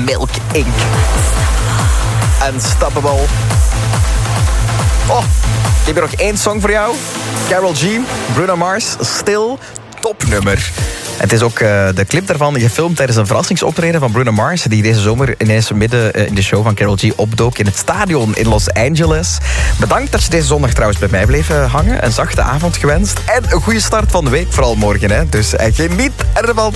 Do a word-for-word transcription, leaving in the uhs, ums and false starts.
Milk Incorporated. Unstoppable. Oh, ik heb hier nog één song voor jou. Karol G, Bruno Mars, Still, topnummer. Het is ook uh, de clip daarvan gefilmd tijdens een verrassingsoptreden van Bruno Mars, die deze zomer ineens midden uh, in de show van Karol G opdook in het stadion in Los Angeles. Bedankt dat je deze zondag trouwens bij mij bleef uh, hangen. Een zachte avond gewenst. En een goede start van de week, vooral morgen. Hè. Dus uh, geniet ervan.